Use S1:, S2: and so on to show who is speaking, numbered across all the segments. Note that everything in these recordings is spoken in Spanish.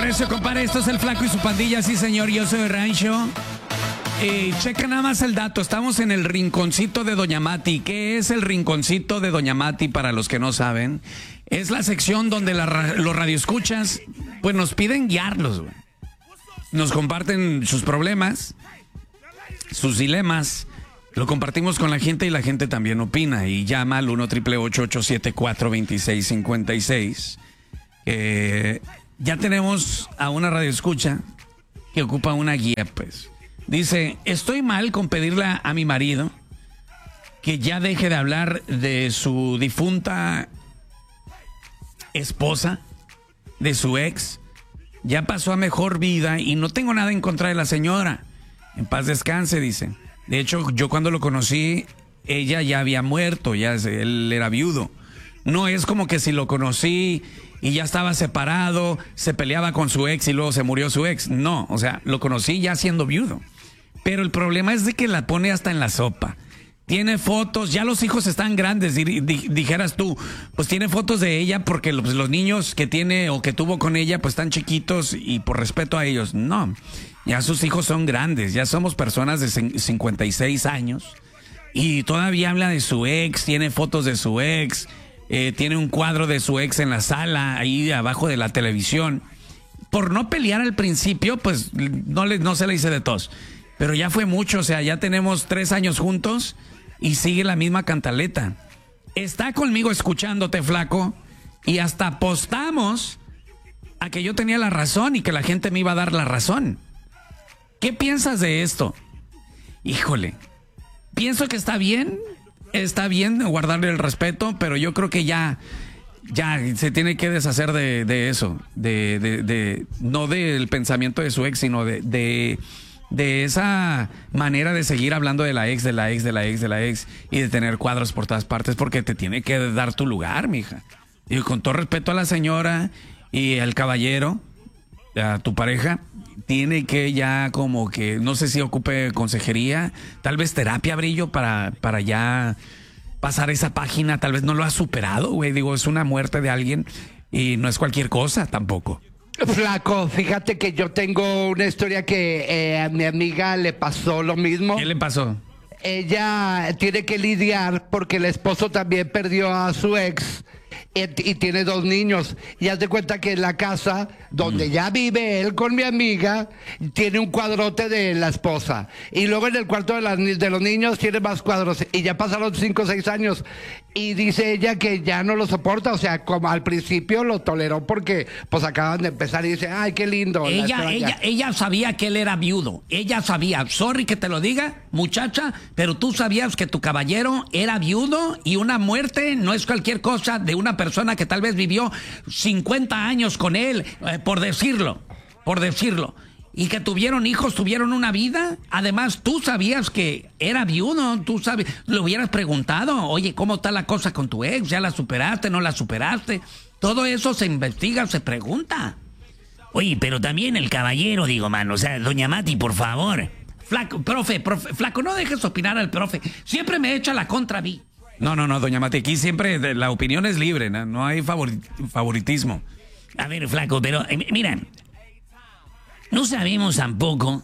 S1: eso, compadre. Esto es el Flaco y su pandilla, sí, señor. Yo soy Rancho. Checa nada más el dato. Estamos en el rinconcito de Doña Mati. ¿Qué es el rinconcito de Doña Mati para los que no saben? Es la sección donde los radioescuchas pues nos piden guiarlos, güey. Nos comparten sus problemas, sus dilemas. Lo compartimos con la gente y la gente también opina. Y llama al 1-888-874-2656. Ya tenemos a una radioescucha que ocupa una guía, pues. Dice, estoy mal con pedirle a mi marido que ya deje de hablar de su difunta esposa, de su ex. Ya pasó a mejor vida y no tengo nada en contra de la señora. En paz descanse, dice. De hecho, yo cuando lo conocí, ella ya había muerto, él era viudo. No es como que si lo conocí y ya estaba separado, se peleaba con su ex y luego se murió su ex. No, o sea, lo conocí ya siendo viudo. Pero el problema es de que la pone hasta en la sopa. Tiene fotos, ya los hijos están grandes, dijeras tú, pues tiene fotos de ella porque los niños que tiene o que tuvo con ella pues están chiquitos y por respeto a ellos. No, ya sus hijos son grandes, ya somos personas de 56 años y todavía habla de su ex, tiene fotos de su ex, tiene un cuadro de su ex en la sala, ahí abajo de la televisión. Por no pelear al principio, pues no se le dice de tos, pero ya fue mucho, o sea, ya tenemos 3 años juntos. Y sigue la misma cantaleta. Está conmigo escuchándote, Flaco. Y hasta apostamos a que yo tenía la razón y que la gente me iba a dar la razón. ¿Qué piensas de esto? Híjole. Pienso que está bien. Está bien guardarle el respeto, pero yo creo que ya se tiene que deshacer de eso. No del pensamiento de su ex, sino de esa manera de seguir hablando de la ex y de tener cuadros por todas partes porque te tiene que dar tu lugar, mija. Y con todo respeto a la señora y al caballero, a tu pareja, tiene que ya como que, no sé si ocupe consejería, tal vez terapia, Brillo, para ya pasar esa página. Tal vez no lo ha superado, güey. Digo, es una muerte de alguien y no es cualquier cosa tampoco.
S2: Flaco, fíjate que yo tengo una historia que a mi amiga le pasó lo mismo.
S1: ¿Qué le pasó?
S2: Ella tiene que lidiar porque el esposo también perdió a su ex y tiene 2 niños. Y haz de cuenta que en la casa donde ya vive él con mi amiga tiene un cuadrote de la esposa. Y luego en el cuarto de los niños tiene más cuadros. Y ya pasaron 5 o 6 años. Y dice ella que ya no lo soporta. O sea, como al principio lo toleró porque pues acaban de empezar y dice, ay, qué lindo.
S3: Ella sabía que él era viudo. Ella sabía. Sorry que te lo diga, muchacha, pero tú sabías que tu caballero era viudo y una muerte no es cualquier cosa de una persona que tal vez vivió 50 años con él, por decirlo. Y que tuvieron hijos, tuvieron una vida. Además, tú sabías que era viudo. Tú sabes, le hubieras preguntado, oye, ¿cómo está la cosa con tu ex? ¿Ya la superaste? ¿No la superaste? Todo eso se investiga, se pregunta.
S4: Oye, pero también el caballero, digo, mano. O sea, doña Mati, por favor.
S3: Flaco, Flaco, no dejes opinar al profe. Siempre me echa la contra a mí.
S1: No, doña Mati, aquí siempre la opinión es libre, no hay favoritismo.
S4: A ver, Flaco, pero mira, no sabemos tampoco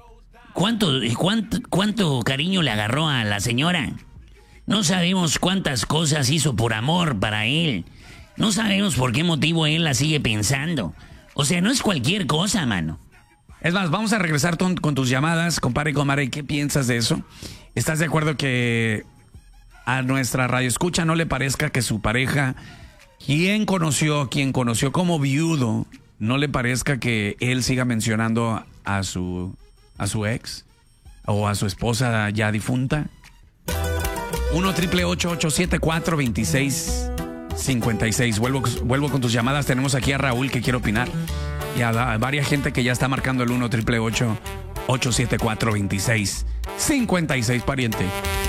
S4: cuánto cariño le agarró a la señora. No sabemos cuántas cosas hizo por amor para él. No sabemos por qué motivo él la sigue pensando. O sea, no es cualquier cosa, mano.
S1: Es más, vamos a regresar con tus llamadas, compadre y comadre. ¿Qué piensas de eso? ¿Estás de acuerdo que a nuestra radioescucha no le parezca que su pareja, quien conoció como viudo, no le parezca que él siga mencionando a su ex o a su esposa ya difunta? 1-888-874-2656. Vuelvo con tus llamadas. Tenemos aquí a Raúl que quiere opinar y a varias gente que ya está marcando el 1-888-874-2656, pariente.